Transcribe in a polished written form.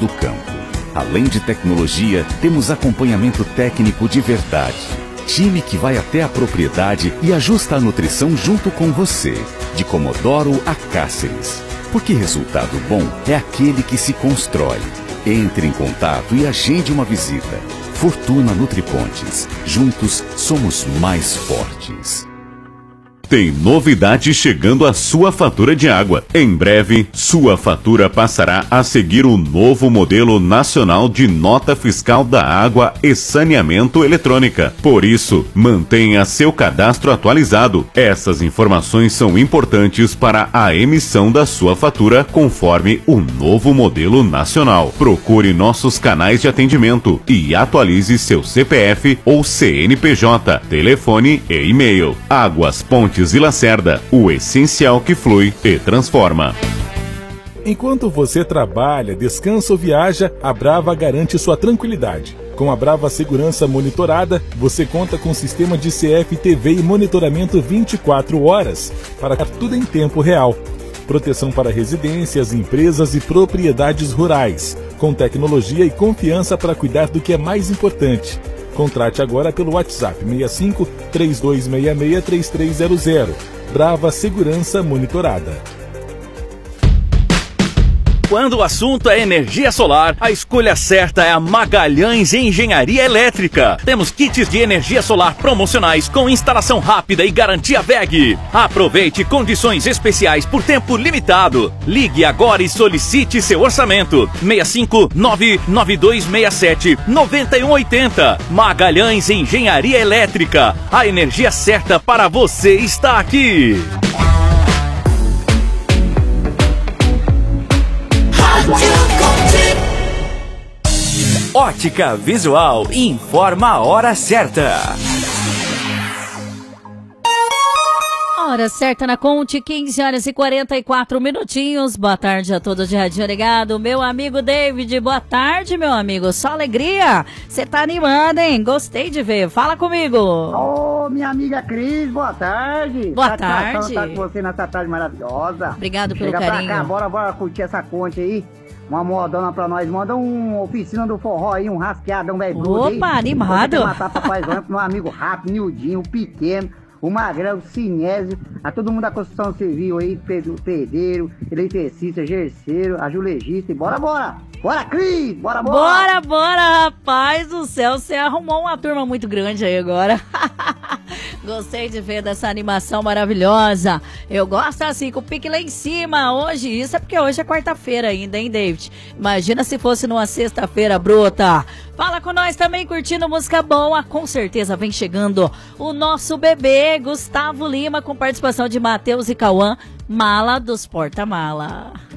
do campo. Além de tecnologia, temos acompanhamento técnico de verdade. Time que vai até a propriedade e ajusta a nutrição junto com você. De Comodoro a Cáceres. Porque resultado bom é aquele que se constrói. Entre em contato e agende uma visita. Fortuna Nutripontes. Juntos somos mais fortes. Tem novidade chegando à sua fatura de água. Em breve, sua fatura passará a seguir o novo modelo nacional de nota fiscal da água e saneamento eletrônica. Por isso, mantenha seu cadastro atualizado. Essas informações são importantes para a emissão da sua fatura conforme o novo modelo nacional. Procure nossos canais de atendimento e atualize seu CPF ou CNPJ, telefone e e-mail. Águas Pontes e Lacerda, o essencial que flui e transforma. Enquanto você trabalha, descansa ou viaja, a Brava garante sua tranquilidade. Com a Brava Segurança Monitorada, você conta com sistema de CFTV e monitoramento 24 horas para tudo em tempo real. Proteção para residências, empresas e propriedades rurais, com tecnologia e confiança para cuidar do que é mais importante. Contrate agora pelo WhatsApp 65 3266 3300. Brava Segurança Monitorada. Quando o assunto é energia solar, a escolha certa é a Magalhães Engenharia Elétrica. Temos kits de energia solar promocionais com instalação rápida e garantia WEG. Aproveite condições especiais por tempo limitado. Ligue agora e solicite seu orçamento. 65 99267 9180. Magalhães Engenharia Elétrica. A energia certa para você está aqui. Ótica Visual informa a hora certa. Hora certa na Conte, 15 horas e 44 minutinhos. Boa tarde a todos de Radinho Ligado. Meu amigo David, boa tarde, meu amigo. Só alegria. Você tá animado, hein? Gostei de ver. Fala comigo. Ô, minha amiga Cris, boa tarde. Boa tarde. Tá com você nessa tarde maravilhosa. Obrigado pelo carinho. carinho. Pra cá, bora curtir essa Conte aí. Uma modona pra nós. Manda uma oficina do forró aí, um rasqueadão velho bruto aí. Opa, animado. Vou matar papai Zóio pro meu amigo Rato, Nildinho, o Pequeno, o Magrão, o Sinésio, a todo mundo da construção civil aí, pedreiro, eletricista, gerceiro, azulejista e bora! Bora, Cris! Bora! Bora, rapaz do céu, você arrumou uma turma muito grande aí agora. Gostei de ver dessa animação maravilhosa. Eu gosto assim, com o pique lá em cima. Hoje, isso é porque hoje é quarta-feira ainda, hein, David? Imagina se fosse numa sexta-feira bruta. Fala com nós também, curtindo música boa. Com certeza vem chegando o nosso bebê, Gustavo Lima, com participação de Matheus e Cauã, Mala dos Porta-Mala.